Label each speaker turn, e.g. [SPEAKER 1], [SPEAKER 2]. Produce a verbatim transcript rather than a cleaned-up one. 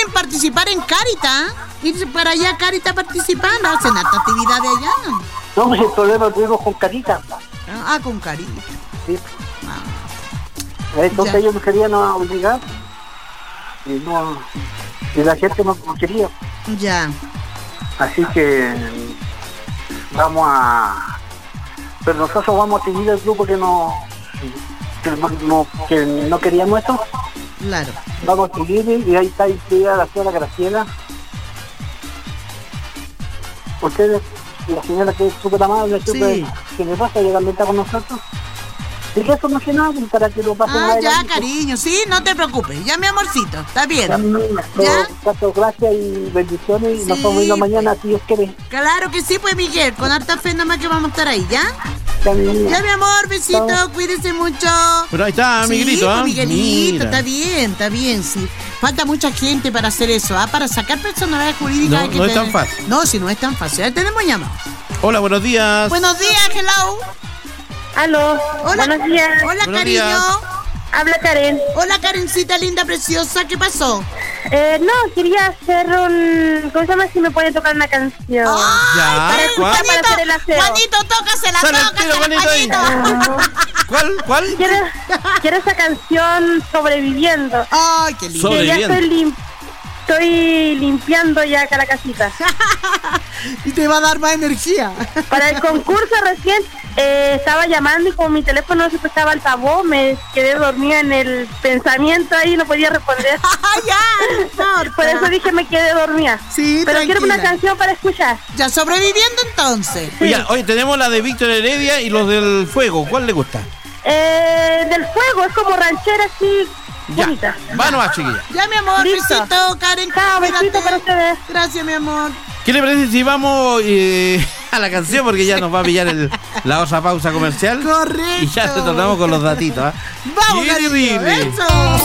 [SPEAKER 1] pueden participar en Caritas. Irse para allá a Caritas participando. Hacen harta actividad de allá.
[SPEAKER 2] No, pues el problema lo tuvimos con Caritas.
[SPEAKER 1] Ah, con Caritas.
[SPEAKER 2] Sí.
[SPEAKER 1] Ah.
[SPEAKER 2] Entonces
[SPEAKER 1] Ya.
[SPEAKER 2] ellos nos querían obligar. Y, no, y la gente no quería.
[SPEAKER 1] Ya.
[SPEAKER 2] Así que vamos a... Pero nosotros vamos a seguir el grupo que no... Que no, que no queríamos eso.
[SPEAKER 1] Claro.
[SPEAKER 2] Vamos a seguir y ahí está incluida la señora Graciela. Ustedes, la señora que es súper amable, súper
[SPEAKER 1] Sí.
[SPEAKER 2] que le pasa, ella también está con nosotros. Y que eso no hace nada para que lo pasen
[SPEAKER 1] Ah,
[SPEAKER 2] más
[SPEAKER 1] ya,
[SPEAKER 2] adelante.
[SPEAKER 1] cariño. Sí, no te preocupes. Ya, mi amorcito. Está bien.
[SPEAKER 2] Ya, niña,
[SPEAKER 1] ¿Ya?
[SPEAKER 2] Muchas gracias y bendiciones y nos
[SPEAKER 1] Sí,
[SPEAKER 2] vamos a ir
[SPEAKER 1] pues.
[SPEAKER 2] mañana si Dios quiere.
[SPEAKER 1] Claro que sí, pues, Miguel. Con harta fe nada más que vamos a estar ahí, ¿ya?
[SPEAKER 2] Ya, mi niña.
[SPEAKER 1] Ya, mi amor, besito.
[SPEAKER 2] Chao.
[SPEAKER 1] Cuídese mucho.
[SPEAKER 3] Pero ahí está,
[SPEAKER 1] Sí,
[SPEAKER 3] Miguelito,
[SPEAKER 1] pues,
[SPEAKER 3] ¿ah?
[SPEAKER 1] Miguelito,
[SPEAKER 3] Mira.
[SPEAKER 1] está bien, está bien, sí. Falta mucha gente para hacer eso, ¿ah? Para sacar personalidad jurídica.
[SPEAKER 3] No,
[SPEAKER 1] hay que
[SPEAKER 3] no es tan
[SPEAKER 1] tener-
[SPEAKER 3] fácil.
[SPEAKER 1] No, si no es tan fácil. Ahí tenemos llamado.
[SPEAKER 3] Hola, buenos días.
[SPEAKER 1] Buenos días, hello.
[SPEAKER 4] Aló,
[SPEAKER 1] Hola.
[SPEAKER 4] buenos días.
[SPEAKER 1] Hola,
[SPEAKER 3] Buenos
[SPEAKER 1] cariño.
[SPEAKER 3] días.
[SPEAKER 4] Habla Karen.
[SPEAKER 1] Hola, Karencita, linda, preciosa. ¿Qué pasó?
[SPEAKER 4] Eh, no, quería hacer un... ¿Cómo se llama? Si me puede tocar una canción.
[SPEAKER 3] Ya,
[SPEAKER 1] Ay,
[SPEAKER 3] ¿cuál?
[SPEAKER 1] Juanito,
[SPEAKER 4] Para hacer el aseo.
[SPEAKER 1] Juanito, tócasela,
[SPEAKER 3] Sale el tiro,
[SPEAKER 1] tócasela,
[SPEAKER 3] Juanito, ahí.
[SPEAKER 1] Juanito.
[SPEAKER 3] ¿Cuál? ¿Cuál?
[SPEAKER 4] Quiero, quiero esa canción Sobreviviendo.
[SPEAKER 1] Ay, qué lindo.
[SPEAKER 3] So-
[SPEAKER 4] Que ya
[SPEAKER 3] Sobreviviendo.
[SPEAKER 4] estoy, lim- estoy limpiando ya acá la casita.
[SPEAKER 1] Y te va a dar más energía.
[SPEAKER 4] Para el concurso recién eh, estaba llamando y como mi teléfono no se prestaba altavoz, me quedé dormida en el pensamiento ahí y no podía responder.
[SPEAKER 1] Ah, ya, no importa.
[SPEAKER 4] Por eso dije me quedé dormida.
[SPEAKER 1] Sí,
[SPEAKER 4] Pero quiero
[SPEAKER 1] tranquila.
[SPEAKER 4] una canción para escuchar.
[SPEAKER 1] Ya, sobreviviendo entonces.
[SPEAKER 4] Sí.
[SPEAKER 3] Oye, hoy tenemos la de Víctor Heredia y los del fuego. ¿Cuál le gusta?
[SPEAKER 4] Eh, del fuego, es como ranchera así,
[SPEAKER 3] Ya.
[SPEAKER 4] bonita.
[SPEAKER 3] Vamos a chiquilla.
[SPEAKER 1] Ya, mi amor,
[SPEAKER 4] Listo.
[SPEAKER 1] besito, Karen.
[SPEAKER 4] Chao, besito
[SPEAKER 1] cuídate.
[SPEAKER 4] para ustedes.
[SPEAKER 1] Gracias, mi amor.
[SPEAKER 3] ¿Qué le parece si vamos eh, a la canción? Porque ya nos va a pillar el, la osa pausa comercial.
[SPEAKER 1] Correcto.
[SPEAKER 3] Y ya retornamos con los datitos. ¿ah?
[SPEAKER 1] Vamos,
[SPEAKER 3] Yiri,
[SPEAKER 1] cariño.
[SPEAKER 3] yiri.
[SPEAKER 1] Eso.